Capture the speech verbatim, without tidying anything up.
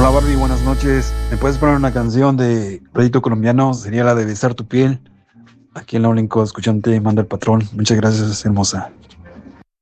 Hola Barbie, buenas noches. ¿Me puedes poner una canción de Proyecto Colombiano? Sería la de Besar tu piel. Aquí en la Olinco, escuchante, manda el patrón. Muchas gracias, hermosa.